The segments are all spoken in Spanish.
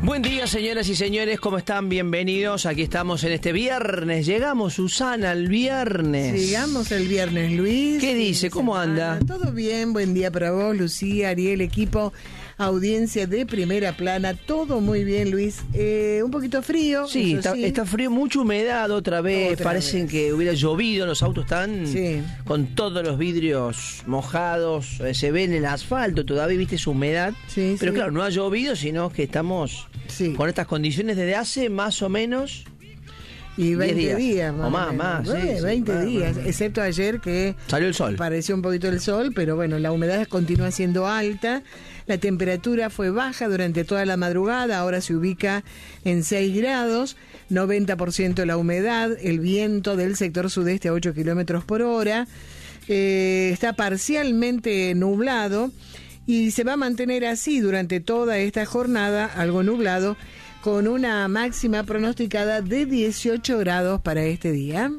Buen día, señoras y señores, ¿cómo están? Bienvenidos. Aquí estamos en este viernes. Llegamos, Susana, al viernes. Llegamos el viernes, Luis. ¿Qué dice? ¿Cómo anda? Todo bien, buen día para vos, Lucía, Ariel, equipo, audiencia de Primera Plana. Todo muy bien, Luis. Un poquito frío. Sí, está frío, mucha humedad otra vez. Parecen que hubiera llovido, los autos están con todos los vidrios mojados. Se ve en el asfalto todavía, viste, su humedad. Sí, pero claro, no ha llovido, sino que estamos con estas condiciones desde hace más o menos... Y 20 días o más, sí, 20 días, excepto ayer que salió el sol. Pareció un poquito el sol, pero bueno, la humedad continúa siendo alta. La temperatura fue baja durante toda la madrugada, ahora se ubica en 6 grados, 90% la humedad, el viento del sector sudeste a 8 kilómetros por hora, está parcialmente nublado y se va a mantener así durante toda esta jornada, algo nublado, con una máxima pronosticada de 18 grados para este día.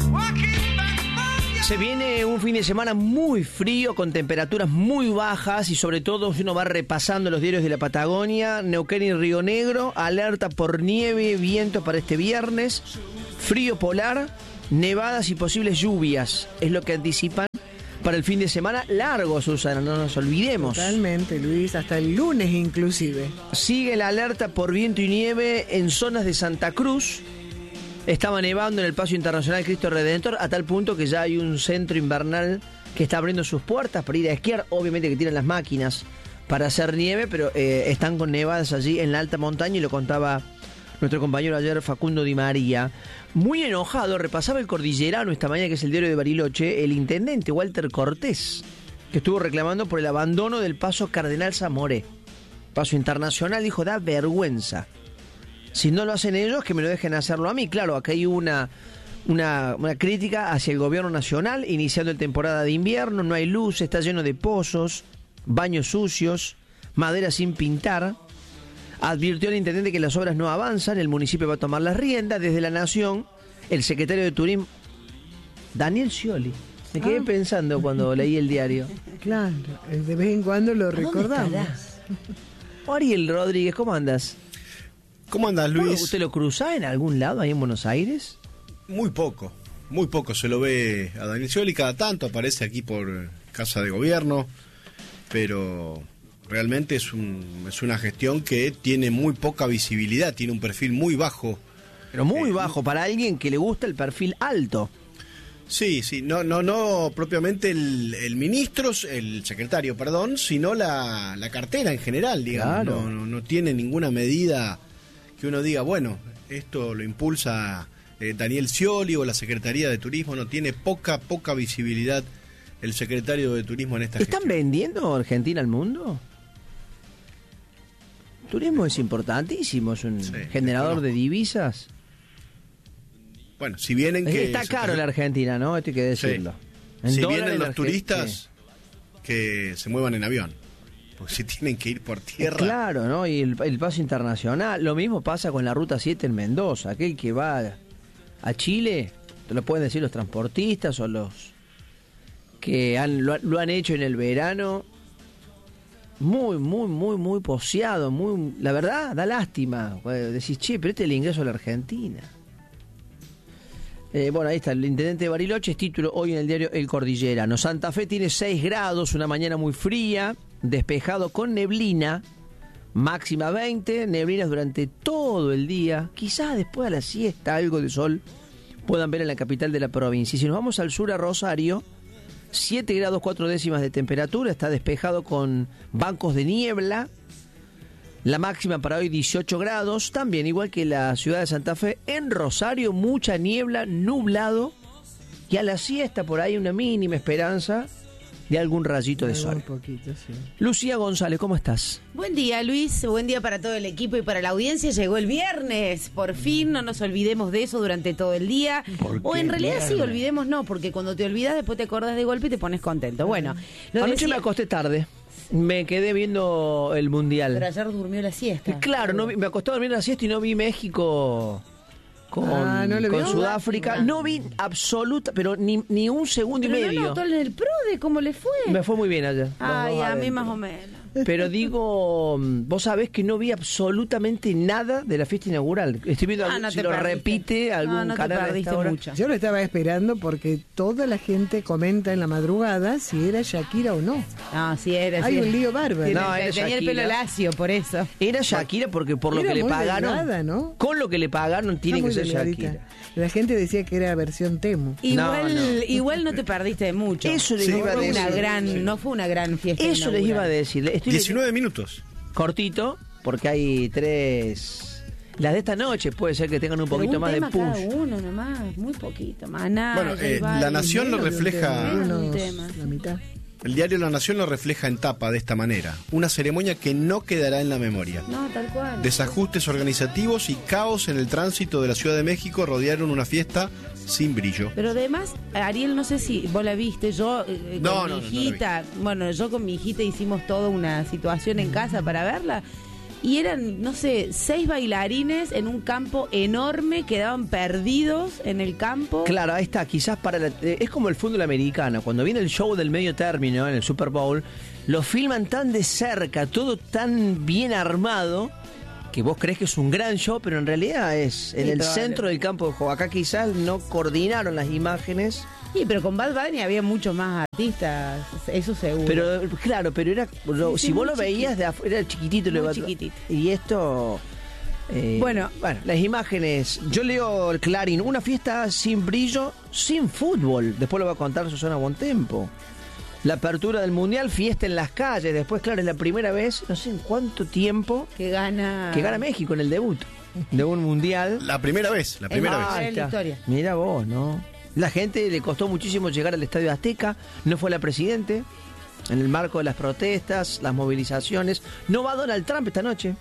Se viene un fin de semana muy frío, con temperaturas muy bajas y sobre todo si uno va repasando los diarios de la Patagonia, Neuquén y Río Negro, alerta por nieve, viento para este viernes, frío polar, nevadas y posibles lluvias, es lo que anticipan para el fin de semana largo, Susana, no nos olvidemos. Totalmente, Luis, hasta el lunes inclusive. Sigue la alerta por viento y nieve en zonas de Santa Cruz. Estaba nevando en el Paso Internacional Cristo Redentor a tal punto que ya hay un centro invernal que está abriendo sus puertas para ir a esquiar. Obviamente que tienen las máquinas para hacer nieve, pero están con nevadas allí en la alta montaña y lo contaba nuestro compañero ayer, Facundo Di María. Muy enojado, repasaba el Cordillerano esta mañana, que es el diario de Bariloche, el intendente Walter Cortés, que estuvo reclamando por el abandono del Paso Cardenal Zamoré. Paso Internacional, dijo, da vergüenza. Si no lo hacen ellos, que me lo dejen hacerlo a mí. Claro, acá hay una crítica hacia el gobierno nacional, iniciando la temporada de invierno, no hay luz, está lleno de pozos, baños sucios, madera sin pintar. Advirtió al intendente que las obras no avanzan, el municipio va a tomar las riendas. Desde La Nación, el secretario de Turismo, Daniel Scioli. Me quedé pensando cuando leí el diario. Claro, de vez en cuando lo recordamos. Ariel Rodríguez, ¿cómo andas? ¿Cómo andas, Luis? ¿Usted lo cruza en algún lado ahí en Buenos Aires? Muy poco se lo ve a Daniel Scioli, cada tanto aparece aquí por Casa de Gobierno, pero realmente es una gestión que tiene muy poca visibilidad, tiene un perfil muy bajo. Pero muy bajo, para alguien que le gusta el perfil alto. Sí, no propiamente el ministro, el secretario, perdón, sino la cartera en general, digamos. Claro. No tiene ninguna medida que uno diga, bueno, esto lo impulsa Daniel Scioli o la Secretaría de Turismo. No tiene poca visibilidad el secretario de Turismo en esta gestión. ¿Están vendiendo Argentina al mundo? Turismo es importantísimo, es un generador de divisas. Bueno, si vienen que... Está caro la Argentina, ¿no? Esto hay que decirlo. Si vienen los turistas, que se muevan en avión. Porque si tienen que ir por tierra... Claro, ¿no? Y el paso internacional. Lo mismo pasa con la Ruta 7 en Mendoza. Aquel que va a Chile, te lo pueden decir los transportistas o los que lo han hecho en el verano. Muy poseado. La verdad, da lástima. Decís, che, pero este es el ingreso a la Argentina. Bueno, ahí está, el intendente de Bariloche, es título hoy en el diario El Cordillerano. Santa Fe tiene 6 grados, una mañana muy fría, despejado con neblina, máxima 20, neblinas durante todo el día. Quizás después a la siesta algo de sol puedan ver en la capital de la provincia. Y si nos vamos al sur, a Rosario, 7 grados 4 décimas de temperatura, está despejado con bancos de niebla. La máxima para hoy 18 grados, también igual que la ciudad de Santa Fe. En Rosario mucha niebla, nublado, y a la siesta por ahí una mínima esperanza de algún rayito de sol. Poquito, sí. Lucía González, ¿cómo estás? Buen día, Luis, buen día para todo el equipo y para la audiencia. Llegó el viernes, por fin, no nos olvidemos de eso durante todo el día. O en realidad sí, olvidemos no, porque cuando te olvidas después te acordás de golpe y te pones contento. Bueno, anoche me acosté tarde. Me quedé viendo el Mundial. Pero ayer durmió la siesta. Claro, me acosté a dormir la siesta y no vi México con Sudáfrica. No vi absoluta, pero ni un segundo y medio. ¿No notó en el PRODE cómo le fue? Me fue muy bien ayer. Ay, a mí más o menos. Pero digo, vos sabés que no vi absolutamente nada de la fiesta inaugural. Estoy viendo si lo repite algún canal a esta hora. Mucho. Yo lo estaba esperando porque toda la gente comenta en la madrugada si era Shakira o no. No, sí era. Hay sí un era. lío bárbaro. No, era Tenía el Shakira. pelo lacio, por eso. Era Shakira porque por lo Era que le muy pagaron, delgada, ¿no? con lo que le pagaron tiene Está que muy ser delgadita. Shakira. La gente decía que era versión Temu. Igual no te perdiste de mucho. Eso les Sí, iba a fue decir. No fue una gran fiesta. Eso les iba a decir. Estoy 19 minutos. cortito, porque hay 3. Las de esta noche puede ser que tengan un poquito más de Cada punch. uno nomás, muy poquito. Más nada. Bueno, La Nación lo refleja. Un tema. La mitad. El diario La Nación lo refleja en tapa de esta manera. Una ceremonia que no quedará en la memoria. No, tal cual. Desajustes organizativos y caos en el tránsito de la Ciudad de México rodearon una fiesta sin brillo. Pero además, Ariel, no sé si vos la viste, yo No, con mi hijita, bueno, yo con mi hijita hicimos toda una situación en casa para verla. Y eran, no sé, 6 bailarines en un campo enorme, quedaban perdidos en el campo. Claro, ahí está, quizás es como el fútbol americano, cuando viene el show del medio término en el Super Bowl, lo filman tan de cerca, todo tan bien armado, que vos crees que es un gran show, pero en realidad es en el centro del campo de juego. Acá quizás no coordinaron las imágenes. Sí, pero con Bad Bunny había muchos más artistas, eso seguro. Pero claro, pero era Sí, si vos muy lo veías de afuera, era chiquitito. Muy chiquitito. Y esto... Bueno, las imágenes. Yo leo el Clarín, una fiesta sin brillo, sin fútbol. Después lo va a contar Susana Bontempo. La apertura del Mundial, fiesta en las calles. Después, claro, es la primera vez, no sé en cuánto tiempo, que gana México en el debut de un Mundial. La primera vez. en la historia. Mira vos, ¿no? La gente le costó muchísimo llegar al Estadio Azteca. No fue la presidente. En el marco de las protestas, las movilizaciones. No va Donald Trump esta noche.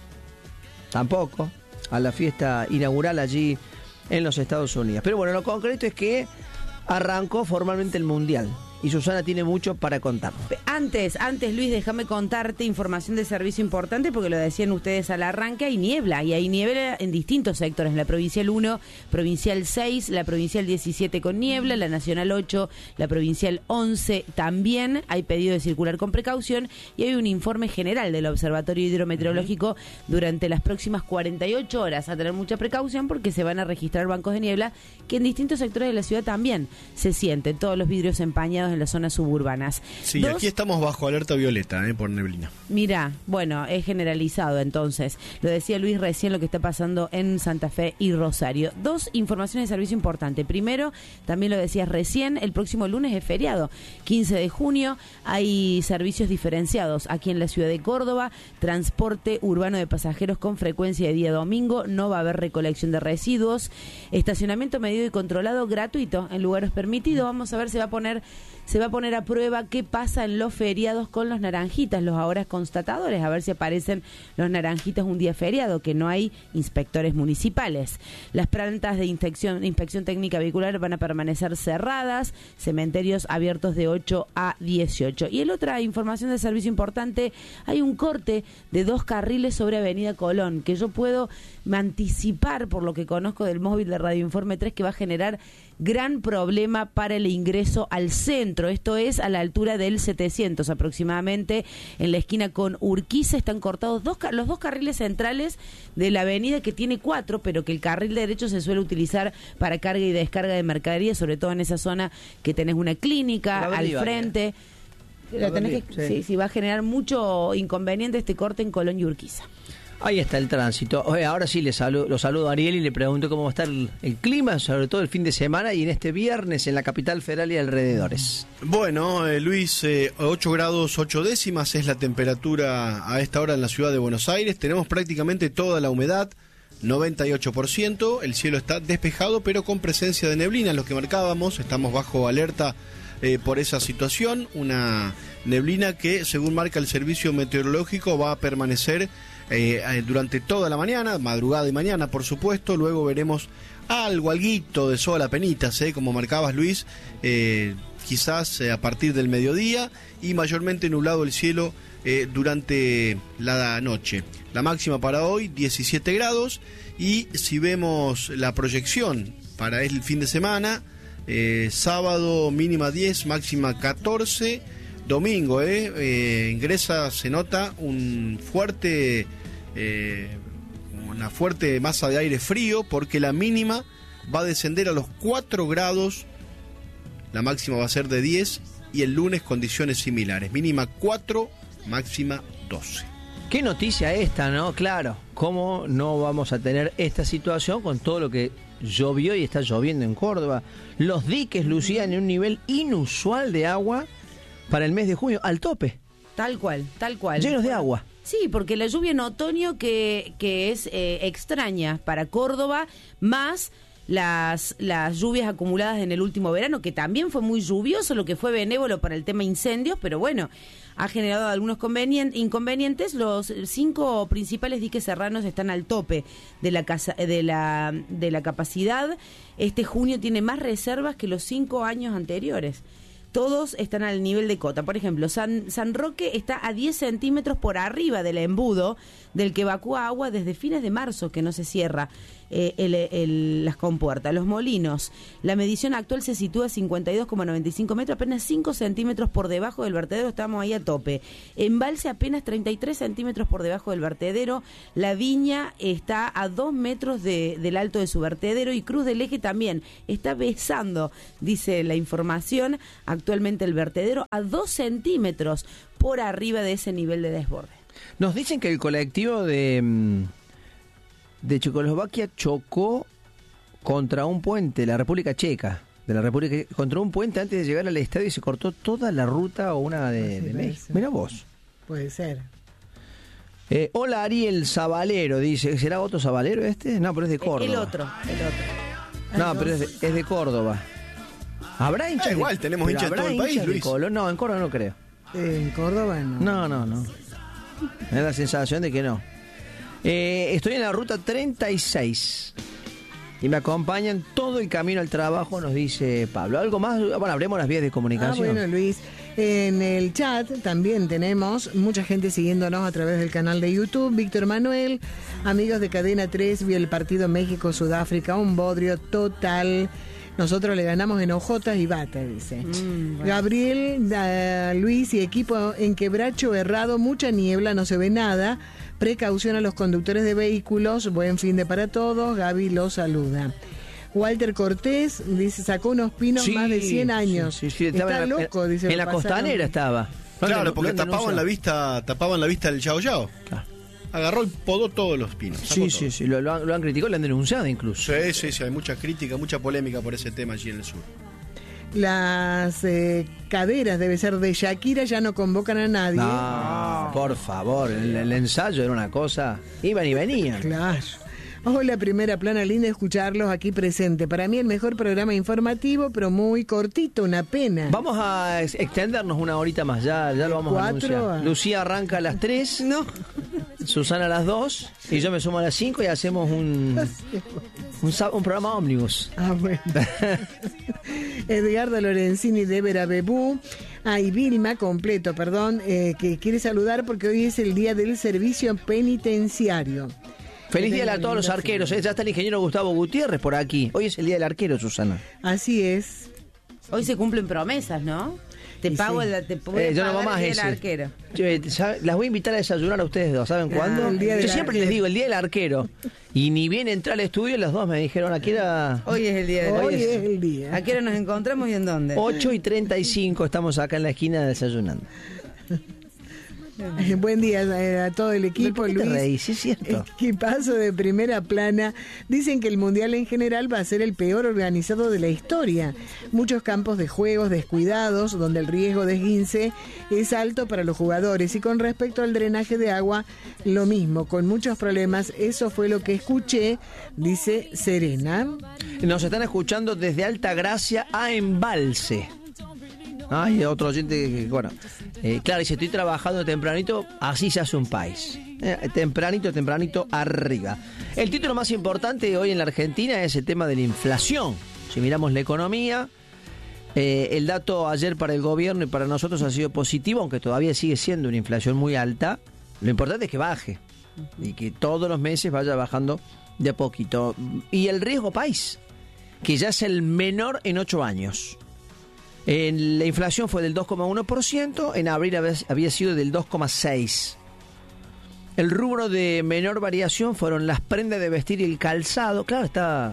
Tampoco. A la fiesta inaugural allí en los Estados Unidos. Pero bueno, lo concreto es que arrancó formalmente el Mundial. Y Susana tiene mucho para contar. Antes, Luis, déjame contarte información de servicio importante, porque lo decían ustedes al arranque, hay niebla, y hay niebla en distintos sectores, la Provincial 1, Provincial 6, la Provincial 17 con niebla, la Nacional 8, la Provincial 11 también, hay pedido de circular con precaución, y hay un informe general del Observatorio Hidrometeorológico durante las próximas 48 horas, a tener mucha precaución porque se van a registrar bancos de niebla, que en distintos sectores de la ciudad también se sienten, todos los vidrios empañados en las zonas suburbanas. Sí, aquí estamos bajo alerta violeta, por neblina. Mira, bueno, es generalizado entonces. Lo decía Luis recién, lo que está pasando en Santa Fe y Rosario. 2 informaciones de servicio importante. Primero, también lo decías recién, el próximo lunes es feriado, 15 de junio, hay servicios diferenciados aquí en la ciudad de Córdoba, transporte urbano de pasajeros con frecuencia de día domingo, no va a haber recolección de residuos, estacionamiento medido y controlado gratuito en lugares permitidos. Vamos a ver, se va a poner a prueba qué pasa en los feriados con los naranjitas, los ahora constatadores, a ver si aparecen los naranjitas un día feriado, que no hay inspectores municipales. Las plantas de inspección técnica vehicular van a permanecer cerradas, cementerios abiertos de 8 a 18. Y otra información de servicio importante, hay un corte de 2 carriles sobre Avenida Colón, que yo puedo anticipar, por lo que conozco del móvil de Radio Informe 3, que va a generar gran problema para el ingreso al centro. Esto es a la altura del 700 aproximadamente, en la esquina con Urquiza. Están cortados los 2 carriles centrales de la avenida, que tiene 4, pero que el carril derecho se suele utilizar para carga y descarga de mercadería, sobre todo en esa zona que tenés una clínica al frente. Sí, va a generar mucho inconveniente este corte en Colón y Urquiza. Ahí está el tránsito. Oye, ahora sí lo saludo a Ariel y le pregunto cómo va a estar el clima, sobre todo el fin de semana y en este viernes en la capital federal y alrededores. Bueno, Luis, 8 grados 8 décimas es la temperatura a esta hora en la ciudad de Buenos Aires. Tenemos prácticamente toda la humedad, 98%. El cielo está despejado, pero con presencia de neblina, lo que marcábamos. Estamos bajo alerta por esa situación. Una neblina que, según marca el servicio meteorológico, va a permanecer durante toda la mañana, madrugada y mañana, por supuesto. Luego veremos alguito de sol, apenitas, como marcabas, Luis, quizás a partir del mediodía, y mayormente nublado el cielo durante la noche. La máxima para hoy, 17 grados, y si vemos la proyección para el fin de semana, sábado mínima 10, máxima 14, domingo, ingresa, se nota una fuerte masa de aire frío, porque la mínima va a descender a los 4 grados, la máxima va a ser de 10, y el lunes condiciones similares, mínima 4, máxima 12. Qué noticia esta, ¿no? Claro, ¿cómo no vamos a tener esta situación con todo lo que llovió y está lloviendo en Córdoba? Los diques lucían en un nivel inusual de agua para el mes de junio, al tope. Tal cual. Llenos de agua. Sí, porque la lluvia en otoño que es extraña para Córdoba, más las lluvias acumuladas en el último verano, que también fue muy lluvioso, lo que fue benévolo para el tema incendios, pero bueno, ha generado algunos inconvenientes. Los 5 principales diques serranos están al tope de la capacidad. Este junio tiene más reservas que los 5 años anteriores. Todos están al nivel de cota. Por ejemplo, San Roque está a 10 centímetros por arriba del embudo del que evacúa agua desde fines de marzo, que no se cierra las compuertas. Los Molinos, la medición actual se sitúa a 52,95 metros, apenas 5 centímetros por debajo del vertedero, estamos ahí a tope. Embalse apenas 33 centímetros por debajo del vertedero. La Viña está a 2 metros del alto de su vertedero, y Cruz del Eje también está besando, dice la información, actualmente el vertedero a 2 centímetros por arriba de ese nivel de desborde. Nos dicen que el colectivo de Checoslovaquia chocó contra un puente, la República Checa, contra un puente antes de llegar al estadio, y se cortó toda la ruta, o una de México. Mirá vos. Puede ser. Hola, Ariel Zabalero, dice. ¿Será otro Zabalero este? No, pero es de Córdoba. El otro. No, pero es de Córdoba. ¿Habrá hinchas? Igual, tenemos hinchas en todo el país, Luis. No, en Córdoba no creo. En Córdoba no. No. Me da la sensación de que no. Estoy en la ruta 36 y me acompañan todo el camino al trabajo, nos dice Pablo. ¿Algo más? Bueno, hablemos las vías de comunicación. Bueno, Luis, en el chat también tenemos mucha gente siguiéndonos a través del canal de YouTube. Víctor Manuel, amigos de Cadena 3, vi el partido México-Sudáfrica, un bodrio total. Nosotros le ganamos en hojotas y bata, dice. Bueno. Gabriel, Luis y equipo en quebracho errado, mucha niebla, no se ve nada. Precaución a los conductores de vehículos, buen fin de para todos. Gaby los saluda. Walter Cortés dice, sacó unos pinos más de 100 años. Sí, está loco, dice. En la costanera estaba. Claro, porque tapaban la vista del Yao Yao. Claro. Agarró y podó todos los pinos. Sí, lo han criticado, lo han denunciado incluso. Sí, hay mucha crítica, mucha polémica por ese tema allí en el sur. Las caderas, debe ser de Shakira, ya no convocan a nadie. No, por favor, el ensayo era una cosa, iban y venían. Claro. Hola, Primera Plana, linda escucharlos aquí presente. Para mí el mejor programa informativo, pero muy cortito, una pena. Vamos a extendernos una horita más, ya lo vamos a anunciar. Lucía arranca a las 3, no. Susana a las 2 y yo me sumo a las 5 y hacemos un programa ómnibus. Bueno. Edgardo Lorenzini de Verabebú. Y Vilma, completo, que quiere saludar porque hoy es el día del servicio penitenciario. Feliz día a todos los arqueros. Ya está el ingeniero Gustavo Gutiérrez por aquí. Hoy es el día del arquero, Susana. Así es. Hoy se cumplen promesas, ¿no? Te pago el yo no más el arquero. Las voy a invitar a desayunar a ustedes dos. ¿Saben cuándo? Yo siempre les digo el día del arquero. Y ni bien entré al estudio, las dos me dijeron, aquí era... Hoy es el día del arquero. Hoy es el día. ¿A qué hora nos encontramos y en dónde? 8:35 estamos acá en la esquina desayunando. Buen día a todo el equipo, Luis. Reís, es cierto. Equipazo de Primera Plana. Dicen que el Mundial en general va a ser el peor organizado de la historia. Muchos campos de juegos descuidados, donde el riesgo de esguince es alto para los jugadores. Y con respecto al drenaje de agua, lo mismo, con muchos problemas. Eso fue lo que escuché, dice Serena. Nos están escuchando desde Altagracia a Embalse. Hay otro oyente que, bueno, claro, dice, estoy trabajando tempranito, así se hace un país. Tempranito arriba. El título más importante hoy en la Argentina es el tema de la inflación. Si miramos la economía, el dato ayer para el gobierno y para nosotros ha sido positivo, aunque todavía sigue siendo una inflación muy alta. Lo importante es que baje y que todos los meses vaya bajando de a poquito. Y el riesgo país, que ya es el menor en 8 años. La inflación fue del 2,1%, en abril había sido del 2,6%. El rubro de menor variación fueron las prendas de vestir y el calzado. Claro,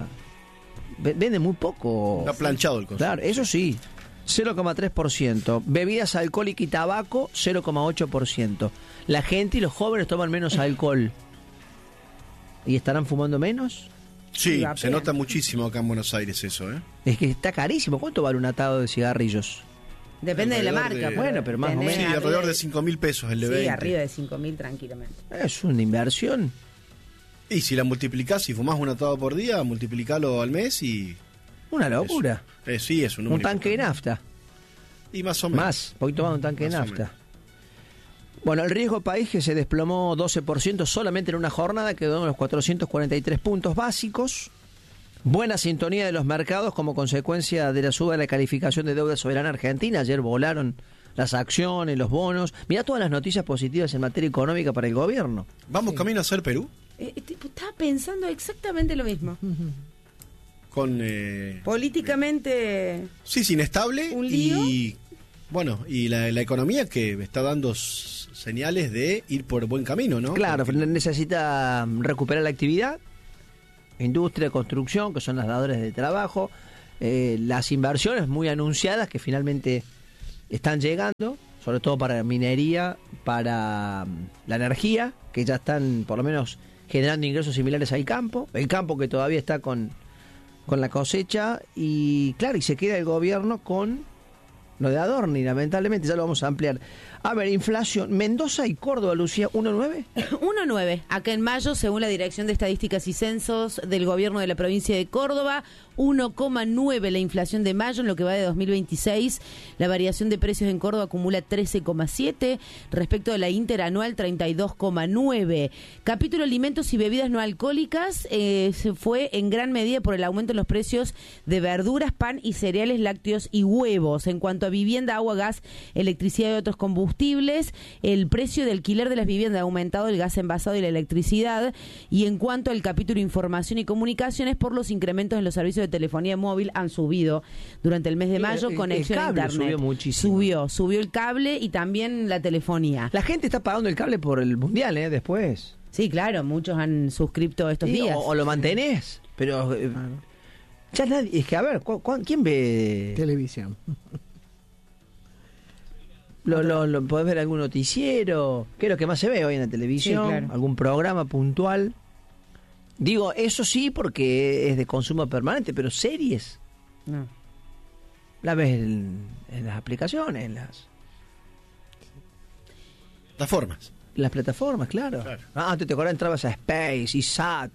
vende muy poco. Está planchado el consumo. Claro, eso sí, 0,3%. Bebidas alcohólicas y tabaco, 0,8%. La gente y los jóvenes toman menos alcohol. ¿Y estarán fumando menos? Sí, se nota muchísimo acá en Buenos Aires eso, ¿eh? Es que está carísimo. ¿Cuánto vale un atado de cigarrillos? Depende de la marca. Bueno, pero más o menos. Sí, alrededor de 5.000 pesos el de 20. Sí, arriba de 5.000 tranquilamente. Es una inversión. Y si la multiplicás, si fumás un atado por día, multiplicalo al mes y... Una locura. Sí, es un número. Un tanque de nafta. Y más o menos. Más, poquito más de un tanque de Más o nafta. menos. Bueno, el riesgo país que se desplomó 12% solamente en una jornada, quedó en los 443 puntos básicos. Buena sintonía de los mercados como consecuencia de la suba de la calificación de deuda soberana argentina. Ayer volaron las acciones, los bonos. Mirá todas las noticias positivas en materia económica para el gobierno. ¿Vamos camino a ser Perú? Estaba pensando exactamente lo mismo. Con... Políticamente... Sí, inestable. ¿Un lío? Y bueno, y la economía que está dando señales de ir por buen camino, ¿no? Claro, Porque... necesita recuperar la actividad. Industria, construcción, que son las dadoras de trabajo. Las inversiones muy anunciadas que finalmente están llegando, sobre todo para minería, para la energía, que ya están por lo menos generando ingresos similares al campo. El campo que todavía está con la cosecha. Y claro, y se queda el gobierno con lo de Adorni, lamentablemente, ya lo vamos a ampliar. A ver, inflación. Mendoza y Córdoba, Lucía, 1,9. 1,9. Acá en mayo, según la Dirección de Estadísticas y Censos del Gobierno de la provincia de Córdoba, 1,9 la inflación de mayo en lo que va de 2026. La variación de precios en Córdoba acumula 13,7. Respecto de la interanual, 32,9. Capítulo alimentos y bebidas no alcohólicas se fue en gran medida por el aumento en los precios de verduras, pan y cereales, lácteos y huevos. En cuanto a vivienda, agua, gas, electricidad y otros combustibles, el precio de alquiler de las viviendas ha aumentado, el gas envasado y la electricidad. Y en cuanto al capítulo información y comunicaciones, por los incrementos en los servicios de telefonía móvil han subido durante el mes de mayo. Conexión el cable a internet subió muchísimo. Subió el cable y también la telefonía. La gente está pagando el cable por el mundial, después. Sí, claro, muchos han suscripto estos días. O lo mantenés, pero ya nadie. Es que a ver, ¿quién ve televisión? ¿Lo podés ver algún noticiero? ¿Qué es lo que más se ve hoy en la televisión? Sí, claro. ¿Algún programa puntual? Digo, eso sí, porque es de consumo permanente, pero series. No. La ves en las aplicaciones, en las formas. las plataformas, claro. Antes te acordás, entrabas a Space y Sat.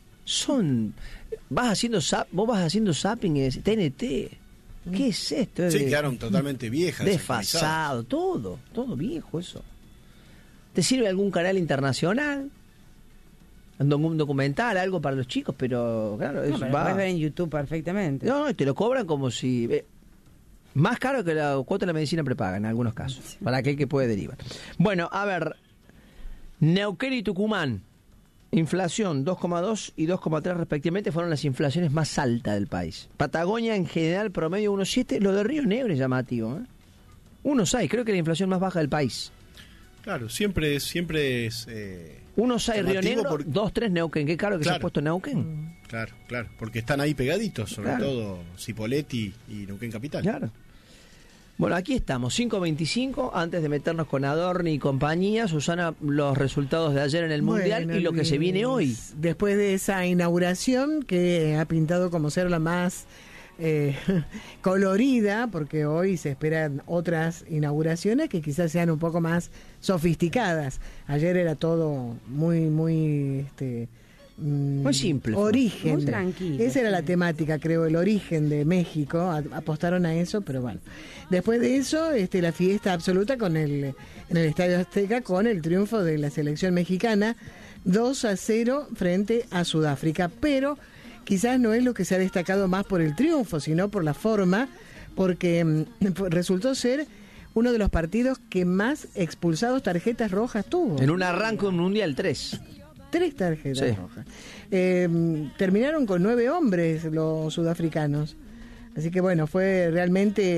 Vos vas haciendo zapping y decís, TNT. ¿Qué es esto? Sí, quedaron totalmente viejas. Desfasado, todo viejo eso. ¿Te sirve algún canal internacional? Un documental, algo para los chicos, pero claro, No, pero lo puedes ver en YouTube perfectamente. No, te lo cobran como si... más caro que la cuota de la medicina prepaga en algunos casos, sí, para aquel que puede derivar. Bueno, a ver, Neuquén y Tucumán, inflación 2,2 y 2,3 respectivamente, fueron las inflaciones más altas del país. Patagonia en general promedio 1,7, lo de Río Negro es llamativo, 1,6, creo que es la inflación más baja del país. Claro, siempre es 1,6 Río Negro, 2,3 Neuquén. Qué caro que se ha puesto Neuquén. Claro, porque están ahí pegaditos, sobre todo Cipolletti y Neuquén Capital. Claro. Bueno, aquí estamos, 5:25, antes de meternos con Adorni y compañía. Susana, los resultados de ayer en el Mundial y lo que se viene hoy. Después de esa inauguración que ha pintado como ser la más colorida, porque hoy se esperan otras inauguraciones que quizás sean un poco más sofisticadas. Ayer era todo muy muy simple, origen, muy tranquilo. Esa era la temática, creo, el origen de México. Apostaron a eso, pero bueno. Después de eso, la fiesta absoluta en el Estadio Azteca, con el triunfo de la selección mexicana 2-0 frente a Sudáfrica, pero quizás no es lo que se ha destacado más por el triunfo, sino por la forma, porque resultó ser uno de los partidos que más expulsados tarjetas rojas tuvo. En un arranque de un Mundial, 3 tarjetas rojas. Terminaron con 9 hombres los sudafricanos. Así que bueno, fue realmente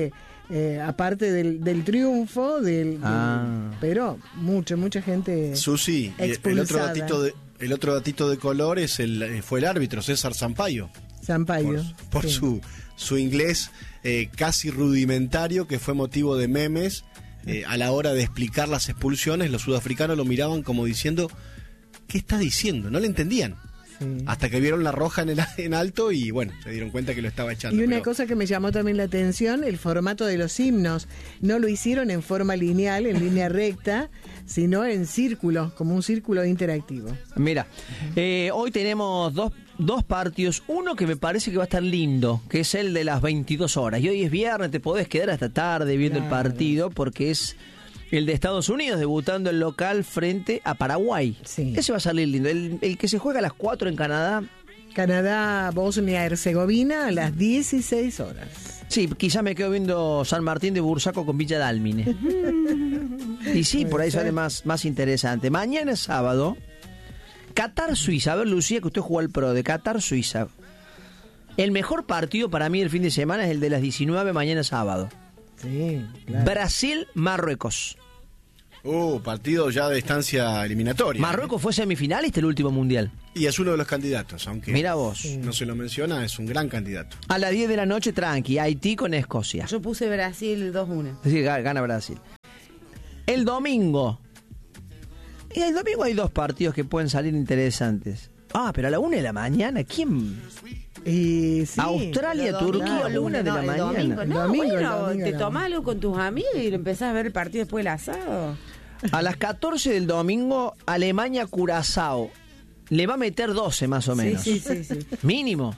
aparte del triunfo, pero mucha gente Susi, expulsada. el otro datito de color fue el árbitro, César Sampaio. Por sí. su inglés casi rudimentario, que fue motivo de memes. A la hora de explicar las expulsiones, los sudafricanos lo miraban como diciendo, ¿qué está diciendo? No le entendían. Sí. Hasta que vieron la roja en alto y bueno, se dieron cuenta que lo estaba echando. Y una cosa que me llamó también la atención, el formato de los himnos. No lo hicieron en forma lineal, en línea recta, sino en círculo, como un círculo interactivo. Mira, hoy tenemos dos partidos. Uno que me parece que va a estar lindo, que es el de las 22 horas. Y hoy es viernes, te podés quedar hasta tarde viendo el partido, porque es el de Estados Unidos, debutando el local frente a Paraguay. Sí. Ese va a salir lindo. El que se juega a las 4 en Canadá. Canadá, Bosnia-Herzegovina a las 16 horas. Sí, quizás me quedo viendo San Martín de Bursaco con Villa Dálmine. Y sí, por ahí sale más interesante. Mañana es sábado, Qatar-Suiza. A ver, Lucía, que usted jugó al Pro de Qatar-Suiza. El mejor partido para mí del fin de semana es el de las 19, mañana sábado. Sí, claro. Brasil-Marruecos. Partido ya de distancia eliminatoria. Marruecos fue semifinalista el último mundial. Y es uno de los candidatos, aunque mira vos, no se lo menciona, es un gran candidato. A las 10 de la noche, tranqui, Haití con Escocia. Yo puse Brasil 2-1. Es decir, gana Brasil. El domingo. Y el domingo hay dos partidos que pueden salir interesantes. Pero a la 1 de la mañana, ¿quién? Sí, Australia, Turquía, a la 1 de la mañana. Domingo, te tomás algo con tus amigos y lo empezás a ver el partido después del asado. A las 14 del domingo, Alemania-Curazao. Le va a meter 12 más o menos. Sí. Mínimo.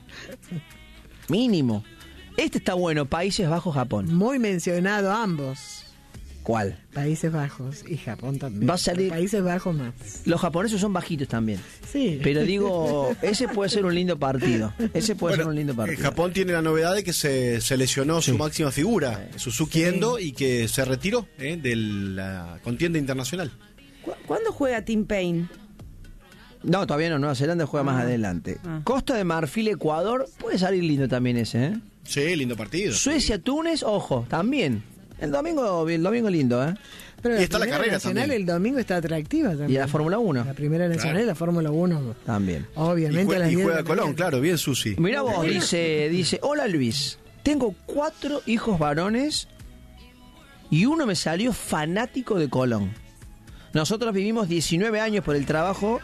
Este está bueno, Países Bajos-Japón. Muy mencionado ambos. ¿Cuál? Países Bajos y Japón también. Va a salir. Países Bajos más. Los japoneses son bajitos también. Sí. Pero digo, ese puede ser un lindo partido. Japón tiene la novedad de que se lesionó su máxima figura, Suzuki Endo, y que se retiró de la contienda internacional. ¿Cuándo juega Tim Payne? No, todavía no. Nueva Zelanda juega más adelante. Costa de Marfil, Ecuador, puede salir lindo también ese, Sí, lindo partido. Suecia, Túnez, ojo, también. El domingo lindo, Pero y está la carrera nacional también. El domingo está atractiva también. Y la Fórmula 1. La primera nacional y la Fórmula 1. También. Obviamente. Y juega Colón, claro, bien Susi. Mirá vos, dice, hola Luis, tengo 4 hijos varones y uno me salió fanático de Colón. Nosotros vivimos 19 años por el trabajo.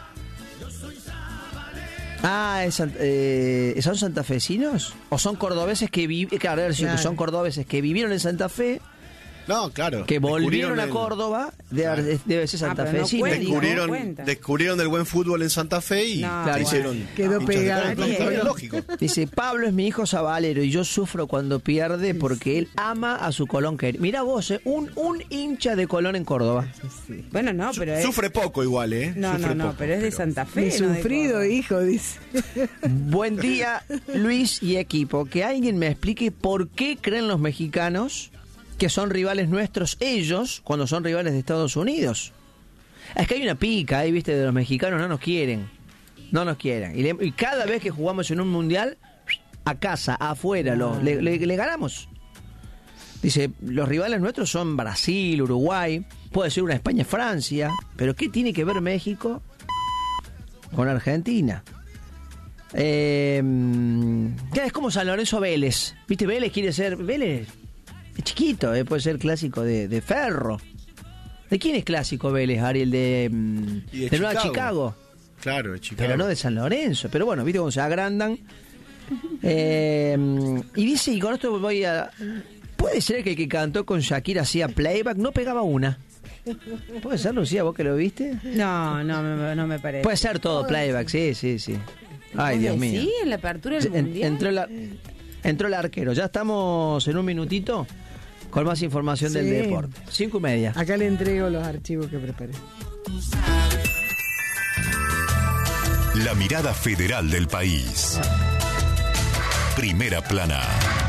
¿Son santafesinos? ¿O son cordobeses que son cordobeses que vivieron en Santa Fe? No, claro. Que volvieron a Córdoba, debe ser santafesino. Descubrieron del buen fútbol en Santa Fe y quedó pegado. Lógico. Dice, Pablo es mi hijo sabalero y yo sufro cuando pierde porque él ama a su Colón. Mirá vos, un hincha de Colón en Córdoba. Sí. Bueno, no, pero sufre poco igual, No, pero es de Santa Fe. Mi sufrido hijo, dice. Buen día, Luis y equipo. Que alguien me explique por qué creen los mexicanos que son rivales nuestros ellos cuando son rivales de Estados Unidos. Es que hay una pica ahí, viste, de los mexicanos, no nos quieren. Y cada vez que jugamos en un mundial, a casa, afuera, le ganamos. Dice, los rivales nuestros son Brasil, Uruguay, puede ser una España-Francia, pero ¿qué tiene que ver México con Argentina? Es como San Lorenzo Vélez. ¿Viste? Vélez es chiquito, puede ser clásico de Ferro. ¿De quién es clásico Vélez, Ariel? De Nueva Chicago. Claro, de Chicago. Pero no de San Lorenzo. Pero bueno, viste cómo se agrandan. Y dice, y con esto voy a... ¿Puede ser que el que cantó con Shakira hacía playback? No pegaba una. ¿Puede ser, Lucía, vos que lo viste? No me parece. Puede ser todo playback, sí. Ay, Dios mío. Sí, en la apertura del mundial. Entró el arquero. Ya estamos en un minutito con más información del deporte. 5:30. Acá le entrego los archivos que preparé. La mirada federal del país. Primera plana.